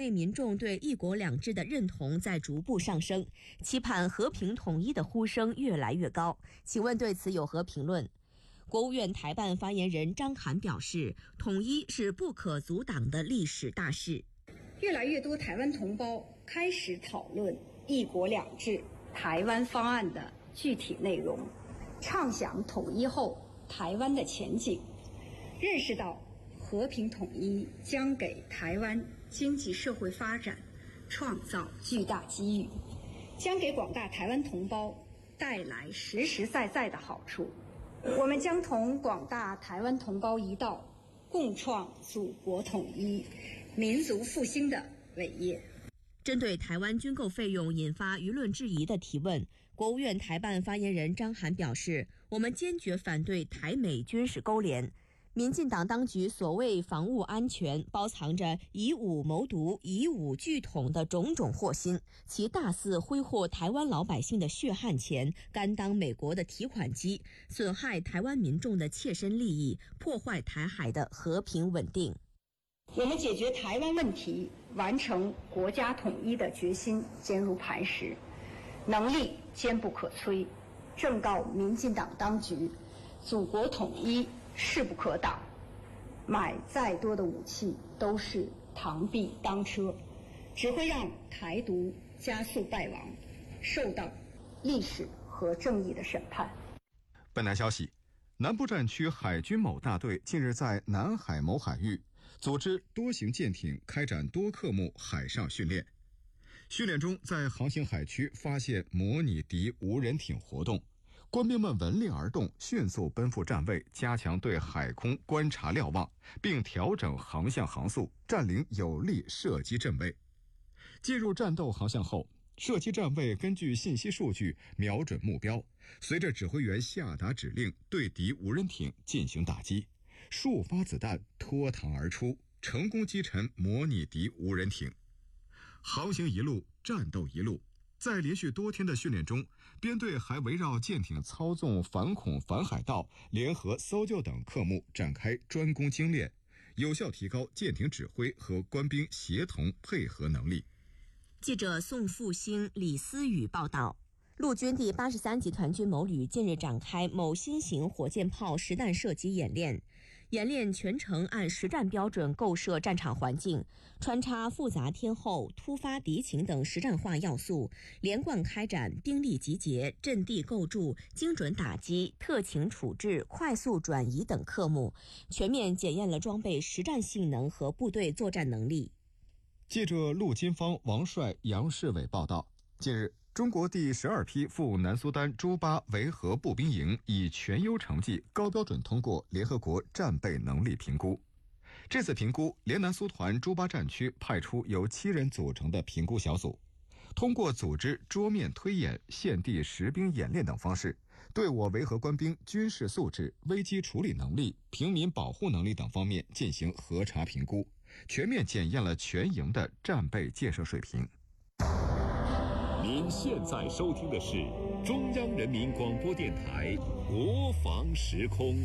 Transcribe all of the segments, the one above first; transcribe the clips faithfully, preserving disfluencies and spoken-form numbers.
内民众对一国两制的认同在逐步上升，期盼和平统一的呼声越来越高。请问对此有何评论？国务院台办发言人张涵表示，统一是不可阻挡的历史大势。 越来越多台湾同胞开始讨论一国两制台湾方案的具体内容，畅想统一后台湾的前景，认识到和平统一将给台湾经济社会发展创造巨大机遇，将给广大台湾同胞带来实实在在的好处。我们将同广大台湾同胞一道，共创祖国统一、民族复兴的伟业。 针对台湾军购费用引发舆论质疑的提问，国务院台办发言人张涵表示，我们坚决反对台美军事勾连。民进党当局所谓防务安全，包藏着以武谋独、以武拒统的种种祸心，其大肆挥霍台湾老百姓的血汗钱，甘当美国的提款机，损害台湾民众的切身利益，破坏台海的和平稳定。 我们解决台湾问题、完成国家统一的决心坚如磐石，能力坚不可摧。正告民进党当局，祖国统一势不可挡，买再多的武器都是螳臂当车，只会让台独加速败亡，受到历史和正义的审判。 本台消息，南部战区海军某大队近日在南海某海域组织多型舰艇开展多科目海上训练。训练中，在航行海区发现模拟敌无人艇活动，官兵们闻令而动，迅速奔赴站位，加强对海空观察瞭望，并调整航向航速，占领有利射击阵位。进入战斗航向后，射击站位根据信息数据瞄准目标，随着指挥员下达指令，对敌无人艇进行打击。数发子弹脱膛而出，成功击沉模拟敌无人艇。航行一路，战斗一路。在连续多天的训练中，编队还围绕舰艇操纵反恐反海盗、联合搜救等科目展开专攻精练，有效提高舰艇指挥和官兵协同配合能力。 记者宋复兴、李思雨报道。陆军第八十三集团军某旅近日展开某新型火箭炮实弹射击演练，演练全程按实战标准构设战场环境，穿插复杂天候、突发敌情等实战化要素，连贯开展兵力集结、阵地构筑、精准打击、特情处置、快速转移等科目，全面检验了装备实战性能和部队作战能力。 记者陆金芳、王帅、杨世伟报道，近日中国第十二批赴南苏丹朱巴维和步兵营以全优成绩高标准通过联合国战备能力评估。这次评估，联南苏团朱巴战区派出由七人组成的评估小组，通过组织桌面推演、现地实兵演练等方式，对我维和官兵军事素质、危机处理能力、平民保护能力等方面进行核查评估，全面检验了全营的战备建设水平。 您现在收听的是中央人民广播电台国防时空。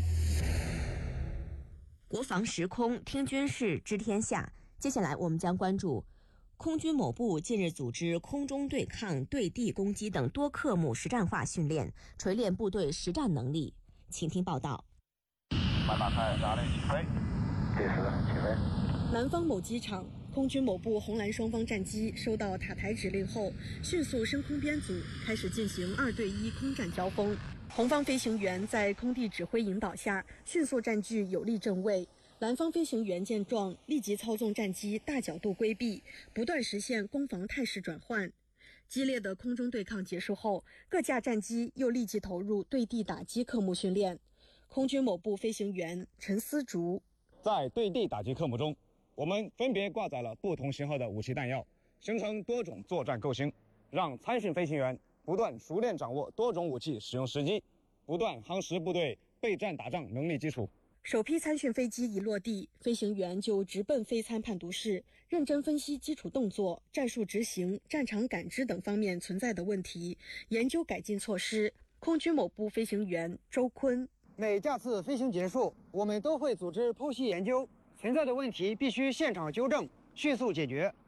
国防时空，听军事知天下。接下来我们将关注空军某部近日组织空中对抗、对地攻击等多科目实战化训练，锤炼部队实战能力。请听报道。 满马派打雷起飞，第十起飞。 南方某机场，空军某部红蓝双方战机收到塔台指令后，迅速升空编组，开始进行二对一空战交锋。红方飞行员在空地指挥引导下，迅速占据有利阵位。蓝方飞行员见状，立即操纵战机大角度规避，不断实现攻防态势转换。激烈的空中对抗结束后，各架战机又立即投入对地打击科目训练。空军某部飞行员陈思竹， 在对地打击科目中，我们分别挂载了不同型号的武器弹药，形成多种作战构型，让参训飞行员不断熟练掌握多种武器使用时机，不断夯实部队备战打仗能力基础。 首批参训飞机一落地，飞行员就直奔飞参判读室，认真分析基础动作、战术执行、战场感知等方面存在的问题，研究改进措施。空军某部飞行员周坤， 每架次飞行结束，我们都会组织剖析研究，存在的问题必须现场纠正，迅速解决。